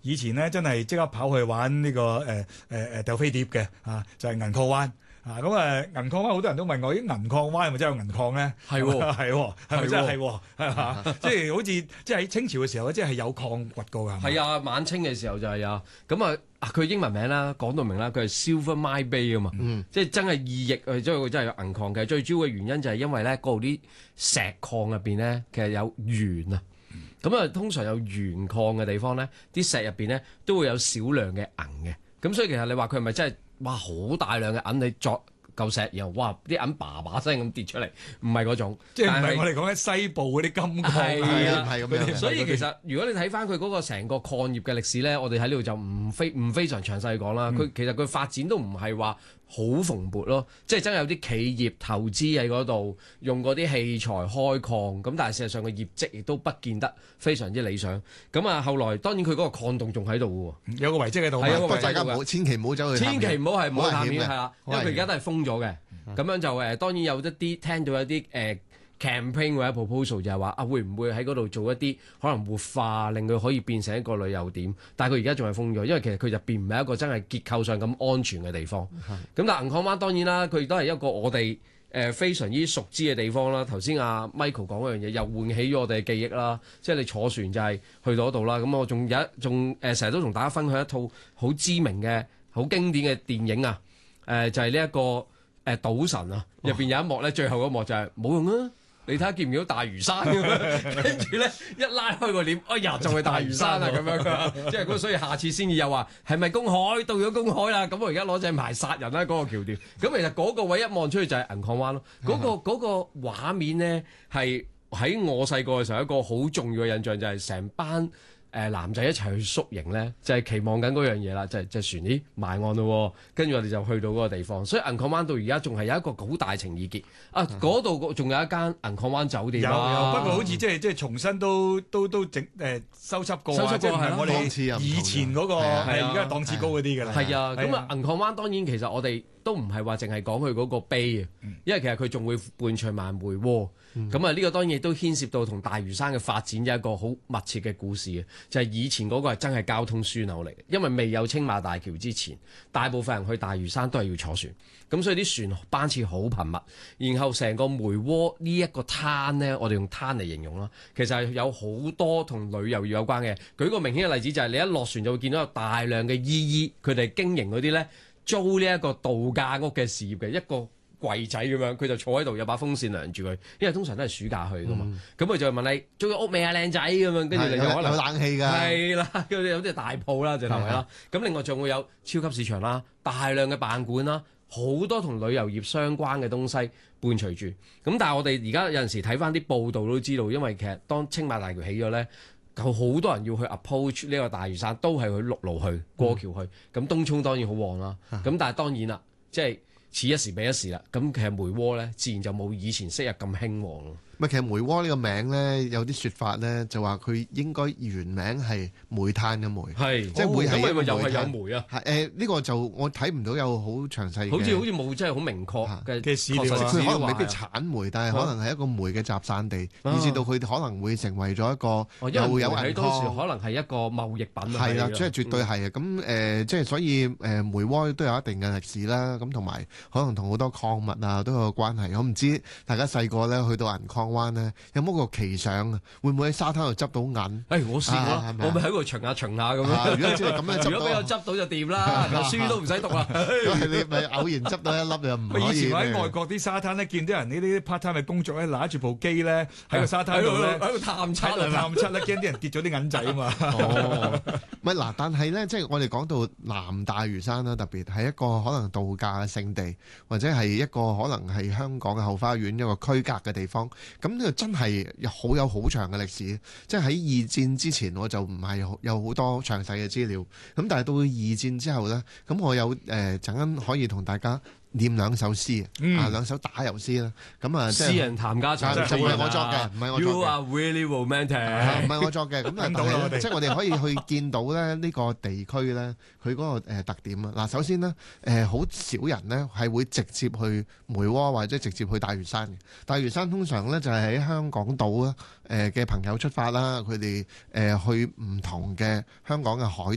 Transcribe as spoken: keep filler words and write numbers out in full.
以前咧真係即刻跑去玩呢、這個誒誒誒掉飛碟嘅啊，就係、是、銀礦灣。啊咁啊銀礦灣好多人都問我，咦銀礦灣係咪真係有銀礦咧？ 係喎， 係喎，係咪真係係喎？係嘛？即係好似即係喺清朝嘅時候，即係有礦掘過㗎。 係啊，晚清嘅時候就係啊。咁啊，佢英文名啦，講到明啦，佢係 Silver Mine Bay 啊嘛。嗯、即係真係意譯啊，即係佢真係有銀礦嘅。最主要嘅原因就係因為咧，嗰度啲石礦入邊咧，其實有鉛啊。咁啊，通常有鉛礦嘅地方咧，啲石入邊咧都會有少量嘅銀嘅。咁所以其實你話佢係咪真係？哇！好大量嘅銀你作嚿石，然後哇啲銀叭叭聲咁跌出嚟，唔係嗰種， 即係唔係我哋講緊西部嗰啲金礦係啊， 係咁樣。 所以其實如果你睇翻佢嗰個成個礦業嘅歷史咧，我哋喺呢度就唔非唔非常詳細講啦。佢、嗯、其實佢發展都唔係話好蓬勃咯，即係真係有啲企業投資喺嗰度，用嗰啲器材開礦，咁但係事實上個業績亦都不見得非常之理想。咁啊，後來當然佢嗰個礦洞仲喺度嘅喎， 有個遺跡喺度， 係不過大家唔好千祈唔好走去， 千祈唔好係唔好探險係啦，因為佢而家都係封咗嘅。咁、 嗯、 樣就誒，當然有一啲聽到一啲誒。呃 campaign 或者 proposal 就係話啊，會唔會喺嗰度做一啲可能活化，令佢可以變成一個旅遊點？但係佢而家仲係封咗，因為其實佢入邊唔係一個真係結構上咁安全嘅地方。咁、嗯、但係銀礦灣當然啦，佢亦都係一個我哋誒、呃、非常之熟知嘅地方啦。頭先阿 Michael 講嗰樣嘢，又喚起咗我哋嘅記憶啦。即係你坐船就係去到嗰度啦。咁我仲有一仲誒成日都同大家分享一套好知名嘅好經典嘅電影啊。誒、呃、就係呢一個誒、呃、賭神啊，入邊有一幕咧，最後嗰幕就係、是、冇用啊！你睇下見唔見到大嶼山咁樣？跟住咧一拉開個簾，哎呀，就係大嶼山啊咁樣。即係咁，所以下次先至又話係咪公海？到咗公海啦，咁我而家攞隻牌殺人啦嗰、那個橋段。咁其實嗰個位一望出去就係銀礦灣咯。嗰、那個嗰、那個畫面咧係喺我細個嘅時候一個好重要嘅印象，就係成班誒男仔一齊去宿營咧，就係、是、期望緊嗰樣嘢啦，就係、是、就船咦埋岸咯，跟住我哋就去到嗰個地方。所以銀礦灣到而家仲係有一個好大情意結啊！嗰度仲有一間銀礦灣酒店、啊， 有有，不過好似即係即係重新都都都整誒、呃、收葺過，收葺過係我哋以前嗰、那個係而家檔次高嗰啲㗎啦。係啊，咁啊銀礦灣當然其實我哋都唔係話淨係講佢嗰個碑啊，因為其實佢仲會伴隨埋梅窩。咁啊呢個當然亦都牽涉到同大嶼山嘅發展有一個好密切嘅故事嘅，就係、是、以前嗰個係真係交通樞紐嚟嘅，因為未有青馬大橋之前，大部分人去大嶼山都係要坐船，咁所以啲船班次好頻密，然後成個梅窩呢一個灘呢，我哋用灘嚟形容啦，其實係有好多同旅遊業有關嘅。舉個明顯嘅例子就係、是、你一落船就會見到有大量嘅姨姨，佢哋經營嗰啲呢，租呢一個度假屋嘅事業嘅一個櫃仔咁樣，佢就坐喺度有把風扇涼住佢，因為通常都係暑假去噶嘛。咁佢、嗯、就問你租咗屋未啊，靚仔咁樣，跟住你就可能有冷氣㗎，係啦，跟住有啲大鋪啦，就係咪啦？咁另外仲會有超級市場啦，大量嘅辦館啦，好多同旅遊業相關嘅東西伴隨住。咁但係我哋而家有陣時睇翻啲報道都知道，因為其實當青馬大橋起咗咧，有好多人要去 approach 呢個大嶼山，都係去陸路去過橋去。咁、嗯、東涌當然好旺啦，咁、嗯、但係當然啦，即係。此一時彼一時啦，咁其實梅窩咧，自然就冇以前昔日咁興旺咯。 咪其實梅窩呢個名咧，有啲説法咧，就話佢應該原名係煤炭嘅煤， 係即係會係因為又係有煤啊。 係誒呢個就我睇唔到有好詳細嘅， 好似好似冇真係好明確嘅嘅史料， 佢可能未必產煤，但係可能係一個煤嘅集散地，以至到佢可能會成為咗一個又有銀礦， 當時可能係一個貿易品。 係啦，即係絕對係啊！咁誒，即係所以誒梅窩都有一定嘅歷史啦。咁同埋可能同好多礦物啊都有關係。我唔知大家細個咧去到銀礦灣咧，有冇個奇想啊？會唔會喺沙灘度執到銀？ 誒，我試過，我咪喺度巡下巡下咁樣。 如果即係咁樣執到， 如果俾我執到就掂啦，書都唔使讀啦。 你咪偶然執到一粒就唔可以。 以前我喺外國啲沙灘咧，見到人呢啲 part time 嘅工作咧，拿住部機咧喺個沙灘度咧， 喺度探測， 喺度探測咧，驚啲人跌咗啲銀仔啊嘛。 哦，唔係嗱，但係咧，即係我哋講到南大嶼山啦，特別係一個可能度假嘅勝地，或者係一個可能係香港嘅後花園一個區隔嘅地方。咁呢個真係好有好長嘅歷史。即係喺二戰之前，我就唔係有好多詳細嘅資料。咁但係到二戰之後咧，咁我有誒陣間可以同大家念兩首詩、嗯、啊，兩首打油詩啦。咁啊， 詩人譚家齊就唔係我作嘅，唔係我作嘅。 You are really romantic， 唔係我作嘅。咁啊，即係我哋可以去見到咧呢個地區咧，佢嗰個誒特點啊。嗱，首先呢，誒好少人呢係會直接去梅窩或者直接去大嶼山嘅。大嶼山通常咧就係喺香港島啊誒嘅朋友出發啦，佢哋誒去唔同嘅香港嘅海